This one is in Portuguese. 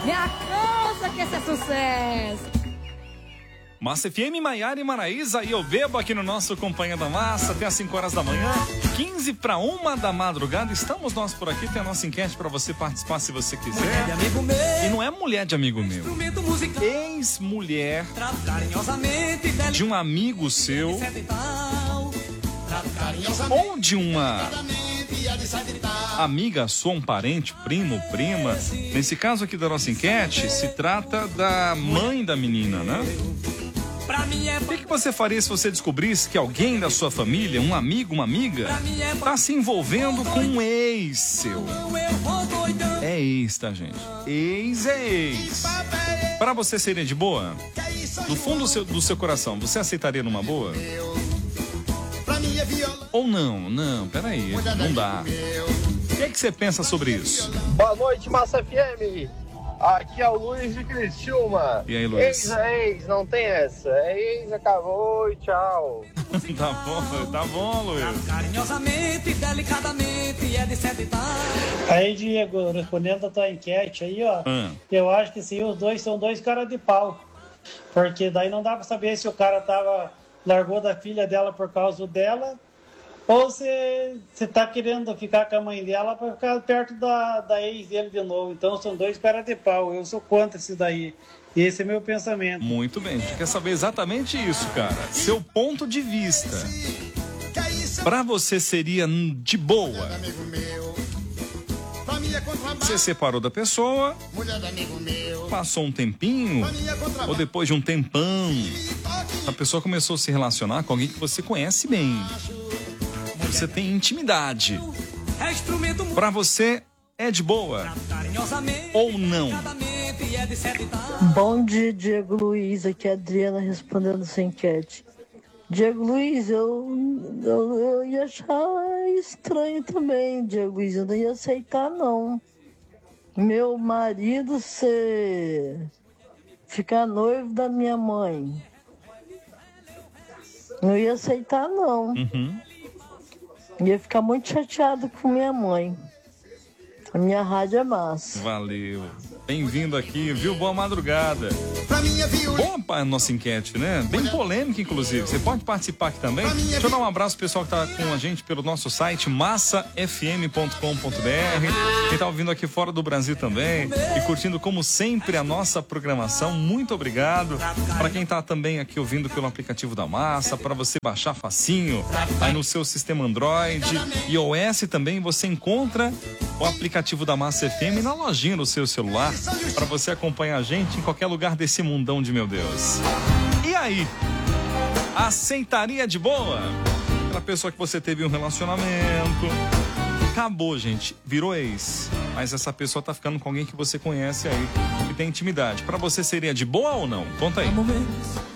Me acusa que esse é sucesso. Massa FM, Maiara e Maraísa, e eu bebo aqui no nosso Companhia da Massa até às 5 horas da manhã, 15 para 1 da madrugada. Estamos nós por aqui, tem a nossa enquete para você participar se você quiser. E não é mulher de amigo meu, ex-mulher de um amigo seu ou de uma amiga sua, um parente, primo, prima. Nesse caso aqui da nossa enquete, se trata da mãe da menina, né? O que você faria se você descobrisse que alguém da sua família, um amigo, uma amiga, tá se envolvendo com um ex seu? É ex, tá, gente? Ex é ex. Pra você seria de boa? No fundo do seu coração, você aceitaria numa boa? Ou não? Não, peraí, não dá. O que é que você pensa sobre isso? Boa noite, Massa FM. Aqui é o Luiz de Criciúma. E aí, Luiz? Ex é ex, não tem essa. É ex, acabou e tchau. Tá bom, Luiz. Carinhosamente, delicadamente, é de sete e tal. Aí, Diego, respondendo a tua enquete aí, ó, eu acho que sim, os dois são dois caras de pau. Porque daí não dá pra saber se o cara largou da filha dela por causa dela, ou você tá querendo ficar com a mãe dela pra ficar perto da ex dele de novo. Então são dois caras de pau. Eu sou contra isso daí. E esse é meu pensamento. Muito bem, a gente quer saber exatamente isso, cara. Seu ponto de vista. Pra você seria de boa? Você separou da pessoa, passou um tempinho, ou depois de um tempão, a pessoa começou a se relacionar com alguém que você conhece bem. Você tem intimidade. Pra você é de boa ou não? Bom dia, Diego Luiz. Aqui é a Adriana respondendo essa enquete. Diego Luiz, eu ia achar estranho também, Diego Luiz. Eu não ia aceitar, não. Meu marido ficar noivo da minha mãe. Não ia aceitar, não. Ia ficar muito chateado com minha mãe. A minha rádio é massa. Valeu. Bem-vindo aqui, viu? Boa madrugada. Boa a nossa enquete, né? Bem polêmica, inclusive. Você pode participar aqui também. Deixa eu dar um abraço pro pessoal que tá com a gente pelo nosso site, massafm.com.br. Quem tá ouvindo aqui fora do Brasil também e curtindo, como sempre, a nossa programação. Muito obrigado. Para quem tá também aqui ouvindo pelo aplicativo da Massa, para você baixar facinho aí no seu sistema Android e iOS também, você encontra o aplicativo da Massa FM na lojinha do seu celular, para você acompanhar a gente em qualquer lugar desse mundão de meu Deus. E aí? Aceitaria de boa? Aquela pessoa que você teve um relacionamento, acabou, gente, virou ex, mas essa pessoa tá ficando com alguém que você conhece aí, que tem intimidade. Para você seria de boa ou não? Conta aí.